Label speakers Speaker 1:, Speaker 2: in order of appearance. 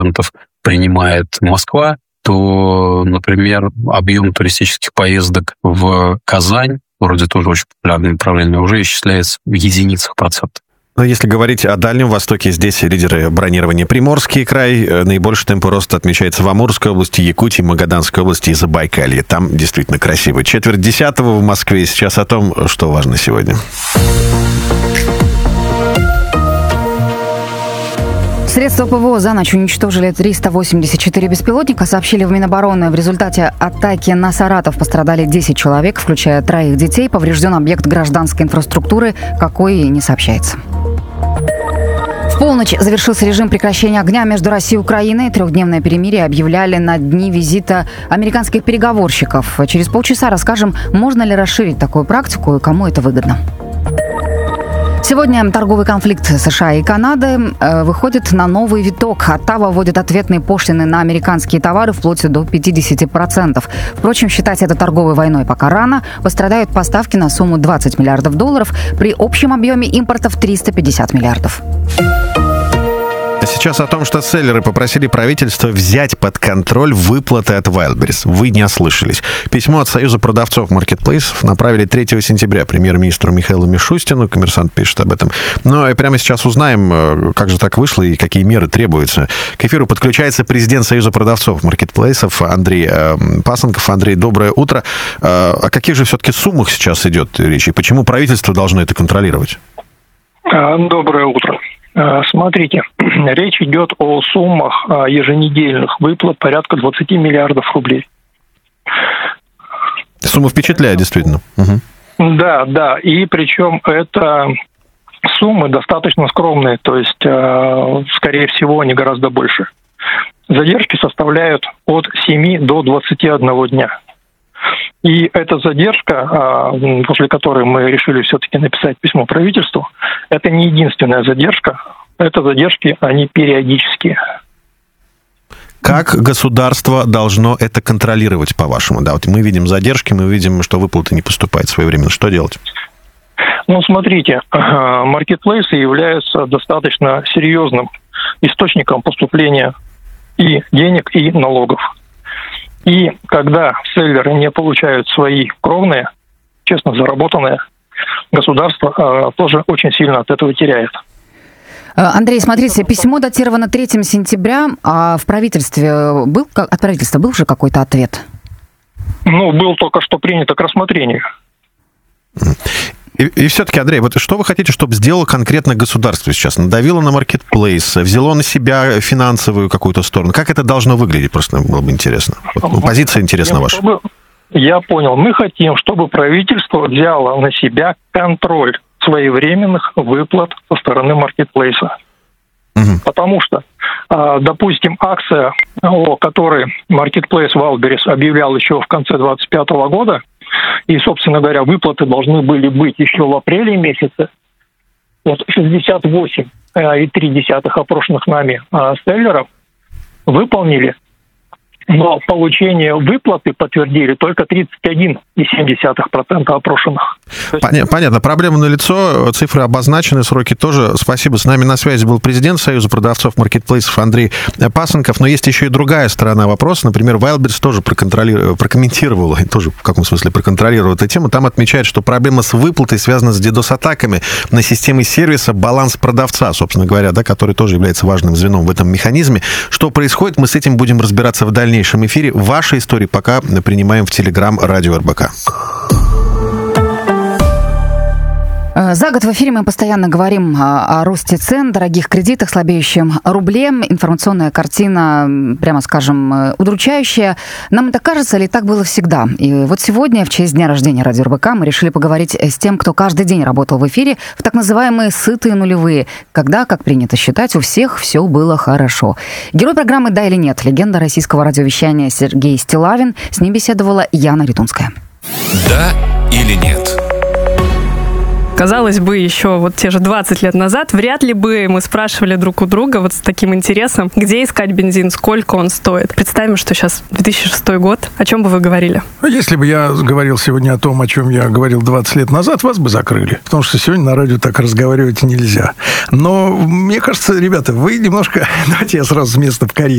Speaker 1: принимает Москва, то, например, объем туристических поездок в Казань, вроде тоже очень популярное направление, уже исчисляется в единицах процентов.
Speaker 2: Но если говорить о Дальнем Востоке, здесь лидеры бронирования Приморский край. Наибольший темп роста отмечается в Амурской области, Якутии, Магаданской области и Забайкалье. Там действительно красиво. 9:45 в Москве. Сейчас о том, что важно сегодня.
Speaker 3: Средства ПВО за ночь уничтожили 384 беспилотника, сообщили в Минобороны. В результате атаки на Саратов пострадали 10 человек, включая 3 детей. Поврежден объект гражданской инфраструктуры, какой не сообщается. В полночь завершился режим прекращения огня между Россией и Украиной. 3-дневное перемирие объявляли на дни визита американских переговорщиков. Через полчаса расскажем, можно ли расширить такую практику и кому это выгодно. Сегодня торговый конфликт США и Канады выходит на новый виток. Оттава вводит ответные пошлины на американские товары вплоть до 50%. Впрочем, считать это торговой войной пока рано. Пострадают поставки на сумму $20 миллиардов при общем объеме импорта в 350 миллиардов.
Speaker 2: Сейчас о том, что селлеры попросили правительство взять под контроль выплаты от Wildberries. Вы не ослышались. Письмо от Союза продавцов маркетплейсов направили 3 сентября премьер-министру Михаилу Мишустину. «Коммерсант» пишет об этом. Но и прямо сейчас узнаем, как же так вышло и какие меры требуются. К эфиру подключается президент Союза продавцов маркетплейсов Андрей Пасынков. Андрей, доброе утро. О каких же все-таки суммах сейчас идет речь? И почему правительство должно это контролировать?
Speaker 4: Доброе утро. Смотрите, речь идет о суммах еженедельных выплат порядка 20 миллиардов рублей.
Speaker 2: Сумма впечатляет, действительно. Угу.
Speaker 4: Да, и причем это суммы достаточно скромные, то есть, скорее всего, они гораздо больше. Задержки составляют от 7 до 21 дня. И эта задержка, после которой мы решили все-таки написать письмо правительству, это не единственная задержка. Это задержки, они периодические.
Speaker 2: Как государство должно это контролировать, по-вашему? Да, вот мы видим задержки, мы видим, что выплаты не поступают своевременно. Что делать?
Speaker 4: Ну, смотрите, маркетплейсы являются достаточно серьезным источником поступления и денег, и налогов. И когда селлеры не получают свои кровные, честно заработанные, государство тоже очень сильно от этого теряет.
Speaker 3: Андрей, смотрите, письмо датировано 3 сентября, а в правительстве от правительства был уже какой-то ответ?
Speaker 4: Ну, был только что принято к рассмотрению.
Speaker 2: И все-таки, Андрей, вот что вы хотите, чтобы сделало конкретно государство сейчас? Надавило на маркетплейс, взяло на себя финансовую какую-то сторону? Как это должно выглядеть? Просто было бы интересно. Вот, позиция интересна ваша.
Speaker 4: Я понял. Мы хотим, чтобы правительство взяло на себя контроль своевременных выплат со стороны маркетплейса. Угу. Потому что, допустим, акция, о которой маркетплейс Wildberries объявлял еще в конце 2025 года, и, собственно говоря, выплаты должны были быть еще в апреле месяце. Вот 68,3 опрошенных нами селлеров выполнили, но получение выплаты подтвердили только 31,7% опрошенных.
Speaker 2: Понятно. Проблема налицо, цифры обозначены, сроки тоже. Спасибо. С нами на связи был президент Союза продавцов маркетплейсов Андрей Пасынков. Но есть еще и другая сторона вопроса. Например, Wildberries тоже прокомментировала, тоже в каком смысле проконтролировала эту тему. Там отмечают, что проблема с выплатой связана с DDoS-атаками на системы сервиса «Баланс продавца», собственно говоря, да, который тоже является важным звеном в этом механизме. Что происходит, мы с этим будем разбираться в дальнейшем эфире. Ваши истории пока принимаем в Телеграм Радио РБК.
Speaker 3: За год в эфире мы постоянно говорим о росте цен, дорогих кредитах, слабеющем рубле. Информационная картина, прямо скажем, удручающая. Нам это кажется, или так было всегда? И вот сегодня, в честь дня рождения Радио РБК, мы решили поговорить с тем, кто каждый день работал в эфире в так называемые сытые нулевые, когда, как принято считать, у всех все было хорошо. Герой программы «Да или нет», легенда российского радиовещания Сергей Стиллавин. С ним беседовала Яна Ритунская.
Speaker 5: «Да или нет». Казалось бы, еще вот те же 20 лет назад вряд ли бы мы спрашивали друг у друга вот с таким интересом, где искать бензин, сколько он стоит. Представим, что сейчас 2006 год. О чем бы вы говорили?
Speaker 6: Если бы я говорил сегодня о том, о чем я говорил 20 лет назад, вас бы закрыли. Потому что сегодня на радио так разговаривать нельзя. Но мне кажется, ребята, вы немножко... Давайте я сразу с места в карьер.